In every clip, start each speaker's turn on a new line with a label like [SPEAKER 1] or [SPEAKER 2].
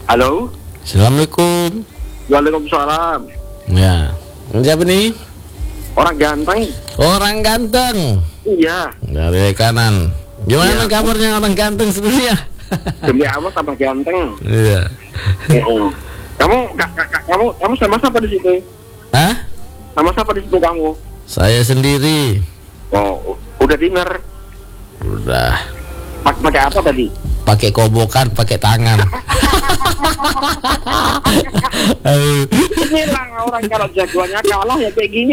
[SPEAKER 1] Halo.
[SPEAKER 2] Assalamualaikum.
[SPEAKER 1] Waalaikumsalam.
[SPEAKER 2] Ya. Siapa nih?
[SPEAKER 1] Orang ganteng.
[SPEAKER 2] Orang ganteng.
[SPEAKER 1] Iya.
[SPEAKER 2] Dari kanan. Gimana
[SPEAKER 1] Iya.
[SPEAKER 2] kabarnya orang ganteng sebenarnya?
[SPEAKER 1] Demi Allah tambah ganteng.
[SPEAKER 2] Iya.
[SPEAKER 1] Kamu sama siapa di situ?
[SPEAKER 2] Hah?
[SPEAKER 1] Sama siapa di situ kamu?
[SPEAKER 2] Saya sendiri.
[SPEAKER 1] Oh, udah dinner.
[SPEAKER 2] Udah.
[SPEAKER 1] Pakai apa tadi?
[SPEAKER 2] Pakai kobokan, pakai tangan.
[SPEAKER 1] Inilah orang kalau jagoannya kalah ya kayak gini.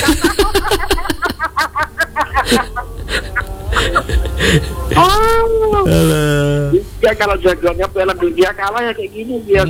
[SPEAKER 1] Ya kalau jagoannya Piala Dunia kalah ya kayak gini dia.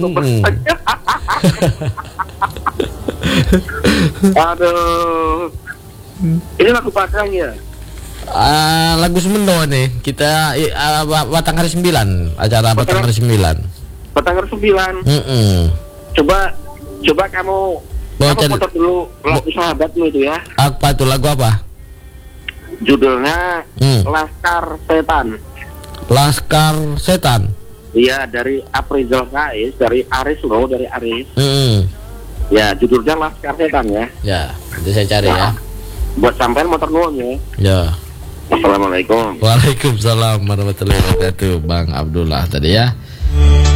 [SPEAKER 1] Aduh. Ini lagu Padang ya?
[SPEAKER 2] Lagu Semendo nih. Kita Batang Hari 9. Acara Batang Hari 9.
[SPEAKER 1] Batang Hari 9. Coba kamu putar dulu lagu sahabatmu itu ya.
[SPEAKER 2] Apa itu lagu apa?
[SPEAKER 1] Judulnya Laskar Setan.
[SPEAKER 2] Laskar Setan.
[SPEAKER 1] Iya, dari Aprizal Kais, dari Aris loh, dari Aris. Ya, judulnya Laskar Setan ya.
[SPEAKER 2] Ya, nanti saya cari ya.
[SPEAKER 1] Buat sampean motor nuwun ya.
[SPEAKER 2] Ya.
[SPEAKER 1] Assalamualaikum.
[SPEAKER 2] Waalaikumsalam warahmatullahi wabarakatuh, Bang Abdullah tadi ya.